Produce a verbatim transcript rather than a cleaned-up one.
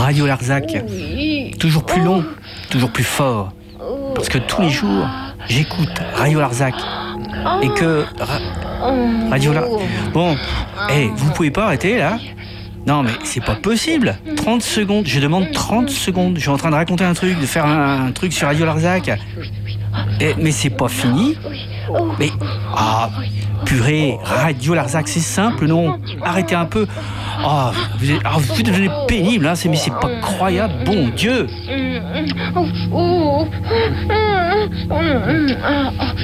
Radio Larzac. Toujours plus long, toujours plus fort. Parce que tous les jours, j'écoute Radio Larzac. Et que... Ra- Radio Larzac... Bon, hey, vous pouvez pas arrêter, là ? Non, mais c'est pas possible. trente secondes, je demande trente secondes. Je suis en train de raconter un truc, de faire un, un truc sur Radio Larzac. Et, mais c'est pas fini. Mais... Ah, purée, Radio Larzac, c'est simple, non ? Arrêtez un peu. Ah, vous, êtes, ah, vous devenez pénible, hein, c'est, mais c'est pas croyable, bon Dieu.